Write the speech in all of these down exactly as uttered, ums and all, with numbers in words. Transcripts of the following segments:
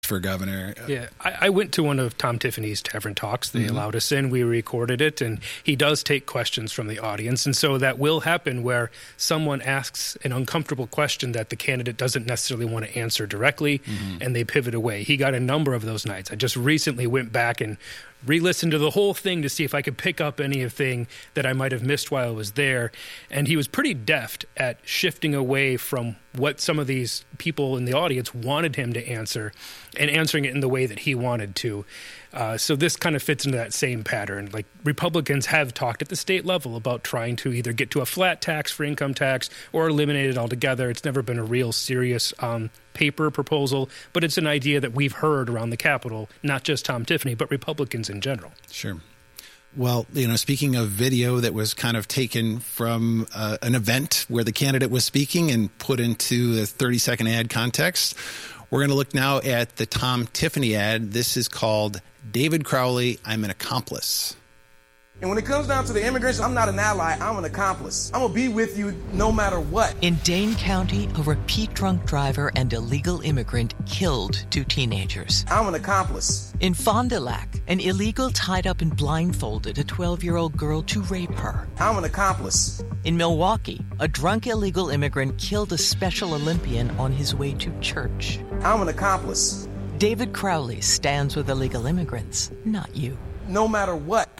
for governor. Yeah, I, I went to one of Tom Tiffany's Tavern Talks. They mm-hmm. allowed us in. We recorded it, and he does take questions from the audience. And so that will happen where someone asks an uncomfortable question that the candidate doesn't necessarily want to answer directly, mm-hmm. and they pivot away. He got a number of those nights. I just recently went back and re-listened to the whole thing to see if I could pick up anything that I might have missed while I was there. And he was pretty deft at shifting away from what some of these people in the audience wanted him to answer and answering it in the way that he wanted to. Uh, so this kind of fits into that same pattern. Like, Republicans have talked at the state level about trying to either get to a flat tax for income tax or eliminate it altogether. It's never been a real serious um, paper proposal, but it's an idea that we've heard around the Capitol, not just Tom Tiffany, but Republicans in general. Sure. Well, you know, speaking of video that was kind of taken from uh, an event where the candidate was speaking and put into the thirty-second ad context, we're going to look now at the Tom Tiffany ad. This is called David Crowley, I'm an Accomplice. And when it comes down to the immigrants, I'm not an ally, I'm an accomplice. I'm going to be with you no matter what. In Dane County, a repeat drunk driver and illegal immigrant killed two teenagers. I'm an accomplice. In Fond du Lac, an illegal tied up and blindfolded a twelve-year-old girl to rape her. I'm an accomplice. In Milwaukee, a drunk illegal immigrant killed a Special Olympian on his way to church. I'm an accomplice. David Crowley stands with illegal immigrants, not you. No matter what.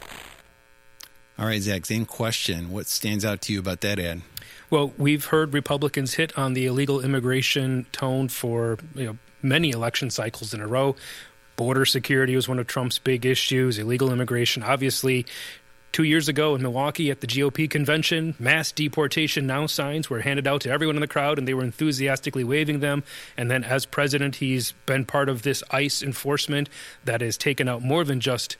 All right, Zach, same question. What stands out to you about that ad? Well, we've heard Republicans hit on the illegal immigration tone for you know many election cycles in a row. Border security was one of Trump's big issues. Illegal immigration, obviously. Two years ago in Milwaukee at the G O P convention, mass deportation now signs were handed out to everyone in the crowd, and they were enthusiastically waving them. And then as president, he's been part of this ICE enforcement that has taken out more than just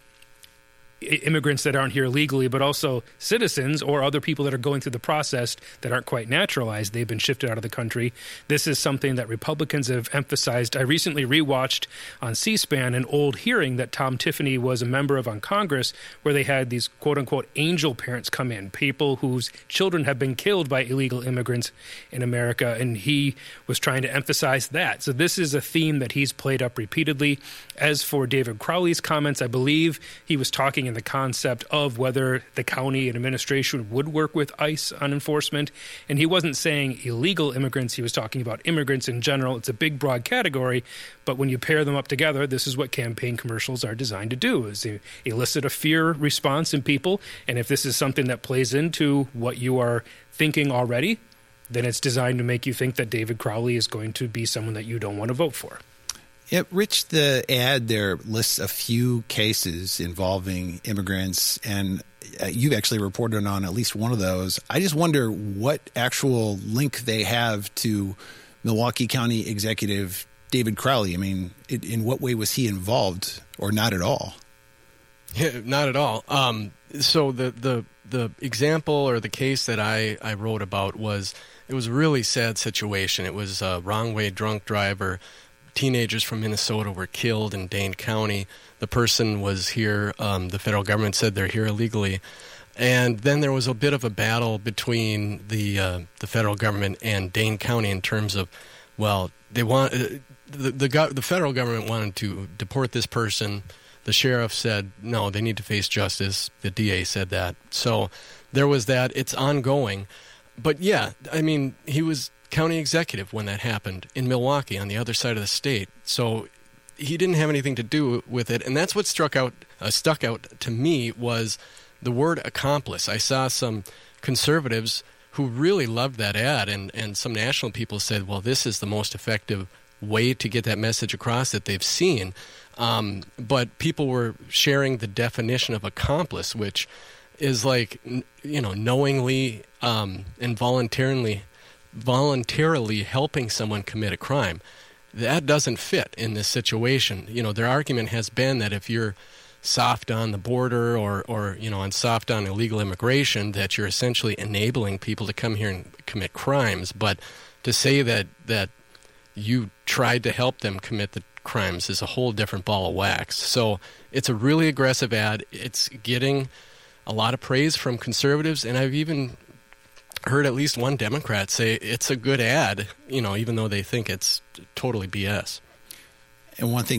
immigrants that aren't here legally, but also citizens or other people that are going through the process that aren't quite naturalized. They've been shifted out of the country. This is something that Republicans have emphasized. I recently rewatched on C-SPAN an old hearing that Tom Tiffany was a member of on Congress, where they had these quote-unquote angel parents come in, people whose children have been killed by illegal immigrants in America, and he was trying to emphasize that. So this is a theme that he's played up repeatedly. As for David Crowley's comments, I believe he was talking in the concept of whether the county and administration would work with ICE on enforcement. And he wasn't saying illegal immigrants. He was talking about immigrants in general. It's a big, broad category. But when you pair them up together, this is what campaign commercials are designed to do, is to elicit a fear response in people. And if this is something that plays into what you are thinking already, then it's designed to make you think that David Crowley is going to be someone that you don't want to vote for. Yeah, Rich, the ad there lists a few cases involving immigrants, and uh, you've actually reported on at least one of those. I just wonder what actual link they have to Milwaukee County Executive David Crowley. I mean, it, in what way was he involved, or not at all? Yeah, not at all. Um, so the, the the example or the case that I, I wrote about was, it was a really sad situation. It was a wrong-way drunk driver. Teenagers from Minnesota were killed in Dane County. The person was here. Um, the federal government said they're here illegally. And then there was a bit of a battle between the uh, the federal government and Dane County in terms of, well, they want uh, the, the the federal government wanted to deport this person. The sheriff said, no, they need to face justice. The D A said that. So there was that. It's ongoing. But, yeah, I mean, he was county executive when that happened in Milwaukee on the other side of the state. So he didn't have anything to do with it. And that's what struck out, uh, stuck out to me was the word accomplice. I saw some conservatives who really loved that ad, and, and some national people said, well, this is the most effective way to get that message across that they've seen. Um, but people were sharing the definition of accomplice, which is like, you know, knowingly um, and voluntarily voluntarily helping someone commit a crime. That doesn't fit in this situation. You know, their argument has been that if you're soft on the border or, or you know, on soft on illegal immigration, that you're essentially enabling people to come here and commit crimes. But to say that, that you tried to help them commit the crimes is a whole different ball of wax. So it's a really aggressive ad. It's getting a lot of praise from conservatives, and I've even heard at least one Democrat say it's a good ad, you know, even though they think it's totally B S. And one thing